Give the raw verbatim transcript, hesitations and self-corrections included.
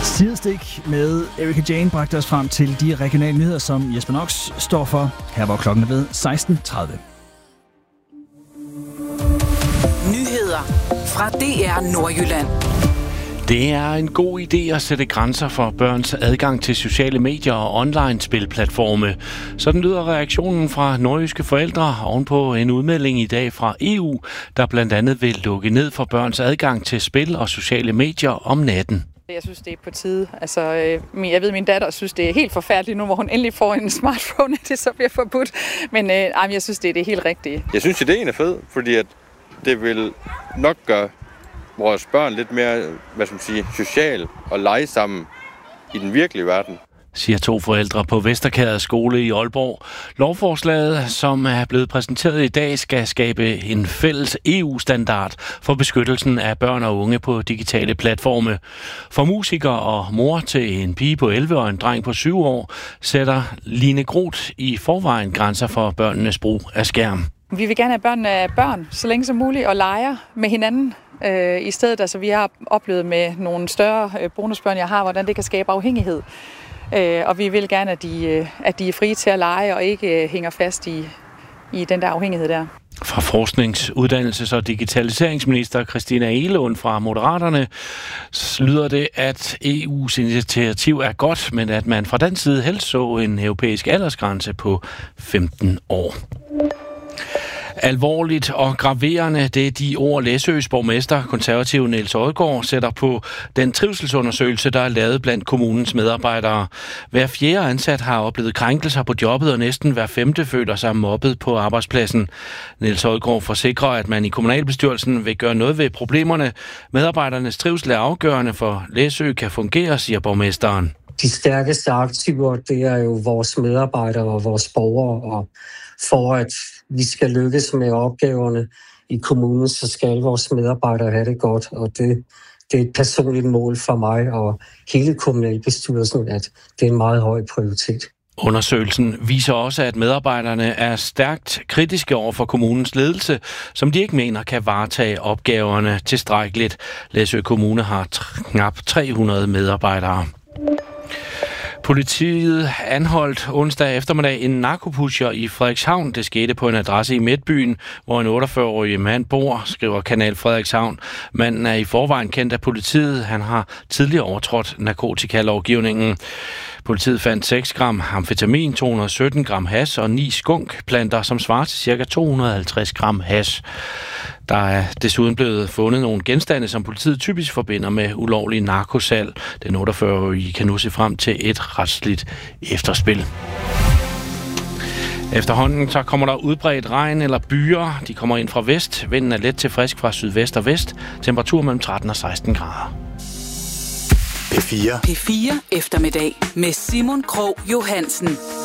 Sidestik med Erika Jane bragte os frem til de regionale nyheder, som Jesper Nox står for. Her var klokken er blevet seksten tredive. Nyheder fra D R Nordjylland. Det er en god idé at sætte grænser for børns adgang til sociale medier og online-spilplatforme. Sådan lyder reaktionen fra nordjyske forældre ovenpå en udmelding i dag fra E U, der blandt andet vil lukke ned for børns adgang til spil og sociale medier om natten. Jeg synes, det er på tide. Altså, øh, jeg ved, min datter synes, det er helt forfærdeligt nu, hvor hun endelig får en smartphone, at det så bliver forbudt. Men øh, jeg synes, det er det helt rigtige. Jeg synes, ideen er fed, fordi at det vil nok gøre vores børn lidt mere, hvad skal man sige, social og lege sammen i den virkelige verden, siger to forældre på Vesterkæret skole i Aalborg. Lovforslaget, som er blevet præsenteret i dag, skal skabe en fælles E U-standard for beskyttelsen af børn og unge på digitale platforme. For musiker og mor til en pige på elleve og en dreng på syv år, sætter Line Groth i forvejen grænser for børnenes brug af skærm. Vi vil gerne have børnene af børn, så længe som muligt, og leger med hinanden. Øh, I stedet, altså vi har oplevet med nogle større øh, bonusbørn, jeg har, hvordan det kan skabe afhængighed. Øh, og vi vil gerne, at de, øh, at de er frie til at lege og ikke øh, hænger fast i, i den der afhængighed der. Fra forsknings-, uddannelses- og digitaliseringsminister Christina Egelund fra Moderaterne lyder det, at E U's initiativ er godt, men at man fra den side helst så en europæisk aldersgrænse på femten år. Alvorligt og graverende, det er de ord Læsøs borgmester, konservativ Niels Odgaard, sætter på den trivselsundersøgelse, der er lavet blandt kommunens medarbejdere. Hver fjerde ansat har oplevet krænkelser på jobbet, og næsten hver femte føler sig mobbet på arbejdspladsen. Niels Odgaard forsikrer, at man i kommunalbestyrelsen vil gøre noget ved problemerne. Medarbejdernes trivsel er afgørende, for Læsø kan fungere, siger borgmesteren. De stærkeste aktiver, det er jo vores medarbejdere og vores borgere, og for at vi skal lykkes med opgaverne i kommunen, så skal vores medarbejdere have det godt, og det, det er et personligt mål for mig og hele kommunalbestyrelsen, at det er en meget høj prioritet. Undersøgelsen viser også, at medarbejderne er stærkt kritiske over for kommunens ledelse, som de ikke mener kan varetage opgaverne tilstrækkeligt. Læsø Kommune har knap tre hundrede medarbejdere. Politiet anholdt onsdag eftermiddag en narkopusher i Frederikshavn. Det skete på en adresse i Midtbyen, hvor en otteogfyrre-årig mand bor, skriver Kanal Frederikshavn. Manden er i forvejen kendt af politiet. Han har tidligere overtrådt narkotikalovgivningen. Politiet fandt seks gram amfetamin, to hundrede og sytten gram hash og ni skunkplanter, som svarer til ca. to hundrede og halvtreds gram hash. Der er desuden blevet fundet nogle genstande, som politiet typisk forbinder med ulovlig narkosalg. Den otteogfyrre-årige kan nu se frem til et retsligt efterspil. Efterhånden så kommer der udbredt regn eller byer. De kommer ind fra vest. Vinden er let til frisk fra sydvest og vest. Temperatur mellem tretten og seksten grader. P fire. P fire eftermiddag med Simon Krog Johansen.